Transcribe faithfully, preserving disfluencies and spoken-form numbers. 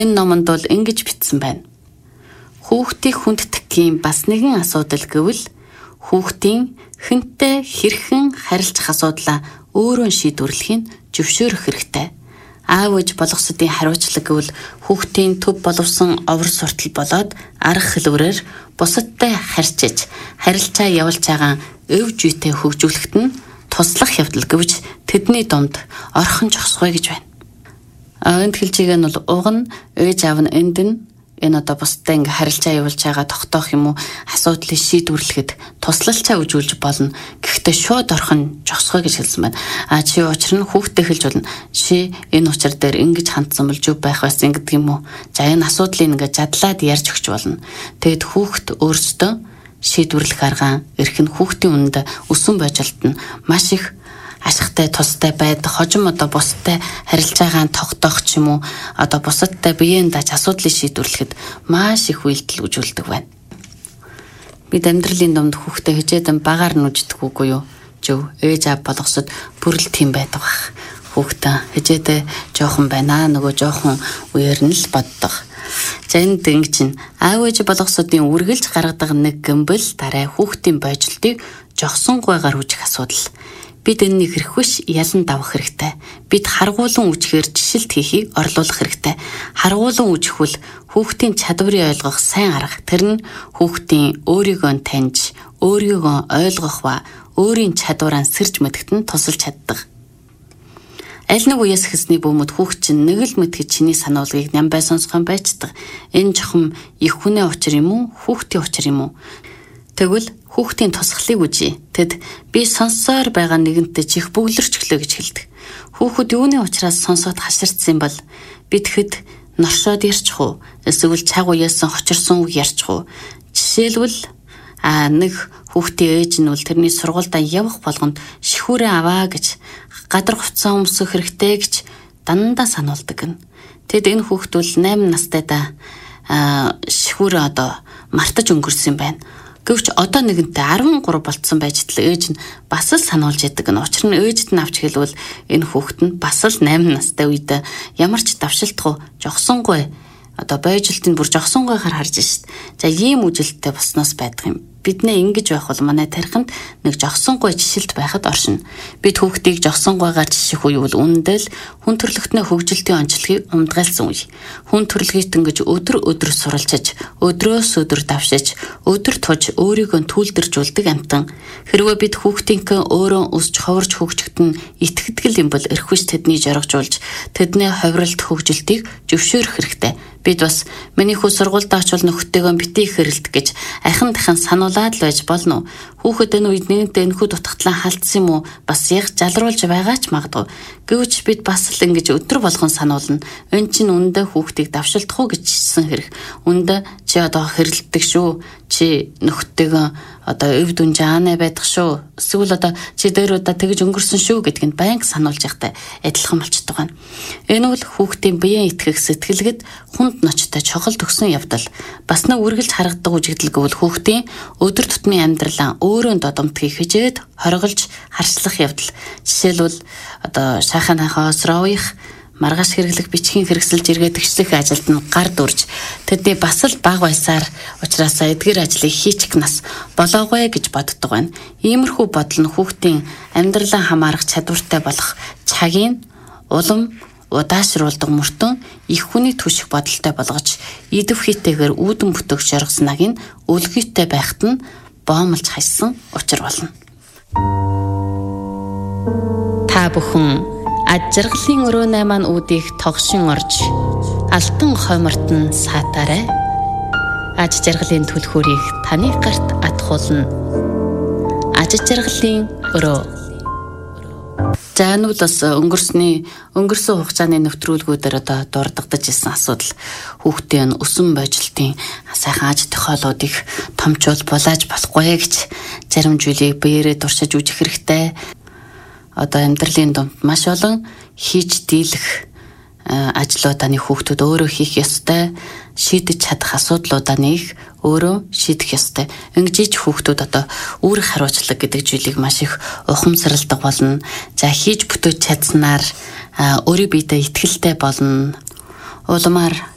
Энэ номонд бол ингэж бичсэн байна. Хүүхдийг хүндэтгэхийн бас нэгэн асуудал гэвэл хүүхдийн хэнтэй хэрхэн харилцах асуудлаа өөрөө шийдвэрлэхийг зөвшөөрөх хэрэгтэй. Аав ээж болгосодын хариуцлага гэвэл хүүхдийн төв боловсон овор суртал болоод арга хэлбэрээр бусадтай харьцаж харилцаа явуулж байгаа өв жүйтэй хөгжүүлэхэд нь туслах явдал гэвч тэдний дунд орхон зогсгоё гэж байна. Энд хэлжээг нь бол уг нь ээж аав нь энд нь энэ одоо бусдаа ингээ харилцаа явуулж байгаа тогтоох юм уу асуудлыг шийдвэрлэхэд туслалцаа үзүүлж болно. Гэхдээ шууд орхон жогсгоё гэж хэлсэн байна. А чи учир нь хүүхдэд хэлж болно. Чи энэ учир дээр ингэж хандсан бол зүв байх байсан гэдэг юм уу? За энэ асуудлыг ингээ задлаад ярьж өгч болно. Тэгэд хүүхд өөрсдөө шийдвэрлэх арга эрх нь хүүхдийн үнэнд өсөн бойжолт нь маш их ашигтай тустай байдаг хожим одоо бусдтай харилцаагаа тогтоох ч юм уу одоо бусадтай биеийн даж асуудлыг шийдвэрлэхэд маш их үйлдэл үзүүлдэг байна. Бид амьдралын дунд хүүхдээ хижээдэн багаар нүждэг үгүй юу? Зөв ээж аав болгосод бүрэл тийм байдаг бах. Хүүхдээ хижээдээ жоохон байна нөгөө жоохон үеэр нь л боддог. За энэ дэнг чинь аав ээж болгосодын үргэлж гаргадаг нэг гэмбэл дараа хүүхдийн бойжлтыг жогсонгойгоор хүжих асуудал. Бид энэнийг хэрэгвэш ялан давах хэрэгтэй. Бид харгуулан үжихээр жишилт хийхийг орлуулах хэрэгтэй. Харгуулан үжихвэл хүүхдийн чадварыг ойлгох сайн арга. Тэр нь хүүхдийн өөрийгөө таньж, өөрийгөө ойлгох ба өөрийн чадвараа сэрж мэдгэхэд нь тусалж чаддаг. Аль нэг үеэс хэсний бөмбөд хүүхд чинь нэг л мэдхэд чиний сануулгыг нямбай сонсгон байцдаг. Энэ жохом их хүнээ учир юм уу? Хүүхдийн учир юм уу? Тэгвэл хүүхдийн тусгалыг үжи. Тэд би сонссоор байгаа нэгэнтээ чих бүглэрч өглөө гэж хэлдэг. Хүүхэд юуны учраас сонсоод хаширцсан бол би тэгэхэд норшоод ярьчих уу? Эсвэл цаг уяасан хочирсон үг ярьчих уу? Жишээлбэл а нэг хүүхдийн ээж нь бол тэрний сургуультай явах болгонд шихүүрээ аваа гэж гадар хувцас өмсөх хэрэгтэй гэж дандаа сануулдаг гэн. Тэд энэ хүүхэд бол найман настайдаа а шихүүрээ одоо мартаж өнгөрсөн байна. Гэвч одоо нэгэнтээ арван гурав болцсон байж тал ээж нь бас л сануулж яадаг нь учир нь ээжд нь авч хэлвэл энэ хүүхэд нь бас л найман настай үед ямар ч давшилтгүй жогсонгүй одоо бойжилтын бүр жогсонгойгоор харж шít. За ийм үжилттэй босноос байдаг юм. Биднээ ингэж байх бол манай тархинд нэг жогсонгой жишилт байхад оршино. Бид хүүхдийг жогсонгойгоор жиших үе бол үнэндээ л хүн төрөлхтний хөгжилтийн онцлогийг умдгаалсан үе. Хүн төрөлхийт ингэж өдөр өдөр суралцаж, өдрөөс өдөр давшиж, өдөр туж өөрийгөө түлдэржүүлдэг амтан. Хэрвээ бид хүүхдийнхээ өөрөө өсч ховорж хөгжөхтөн итгэдэг юм бол эрхвч тэдний жаргажуулж, тэдний ховролт хөгжилтийг зөвшөөрөх хэрэгтэй. Бид бас миний хүү сургуультай очвол нөхдөйгөө битгий хэрэлдэх гэж ахин дахин сануулаад л байж болно уу? Хүүхэд энэ үед нэгэнтээ энэхүү дутагтлан халдсан юм уу? Бас яг жалруулж байгаа ч магадгүй. Гэвч бид бас л ингэж өдөр болгон сануулна. Энэ чинь үндэ хүүхдийг давшилдах уу гэжсэн хэрэг. Үндэ чи одоо хэрэлддэг шүү. Чи нөхдөйгөө одоо өв дүн жаанаа байдаг шүү. Эсвэл одоо чи дээр удаа тэгж өнгөрсөн шүү гэдгийг байнга сануулж явахтай адилхан болчихдог байна. Энэ бол хүүхдийн биеийн итгэх сэтгэлгэд хүнд ночтой чухал төгсөн явдал. Бас нэг үргэлж харагддаг үжигдэл гэвэл хүүхдийн өдөр тутмын амьдралаа өөрөө додомтгийг хижээд хориголж харслах явдал. Жишээлбэл одоо шаханахаа осроих маргааш хэрэглэх бичгийн хэрэгсэлж эргээд тгчлэх ажилд нь гар дүрж тэдний бас л баг байсаар учраас эдгээр ажлыг хийчих нас болоогүй гэж боддог байна. Иймэрхүү бодол нь хүүхдийн амьдралаа хамаарах чадвартай болох цагийн улам удаашруулдаг мөртөө их хүний түших бодолтой болгож идв хийтэйгээр үүдэн бүтэх шоргоснаг нь өлгийтэй байхад нь боомлж хайсан учир болно. Та бүхэн аж жаргалын өрөөний маань үүдийг тогшин орж алтан хоймортон саатаарай. Аж жаргалын түлхүүрийг таны гарт атгуулна. Аж жаргалын өрөө. За энэ бол бас өнгөрсний өнгөрсөн хугацааны нэвтрүүлгүүдээр одоо дурддагдаж ирсэн асуудал. Хүүхдийн өсөн бойжилтын сайхан аж тохиолуудыг томчуул булааж болохгүй гэж зарим зүйлийг биеэрээ дуршиж үжих хэрэгтэй. Одоо амьдралын дунд маш олон хийж дийлэх ажлуудаа нэг хүүхдүүд өөрөө хийх ёстой, шийдэж чадах асуудлуудаа нэг өөрөө шийдэх ёстой. Ингэж хүүхдүүд одоо үүрэг хариуцлага гэдэг зүйлийг маш их ухамсарладаг болно. За хийж бүтээж чадсанаар өөрийн биедээ итгэлтэй болно. Улмаар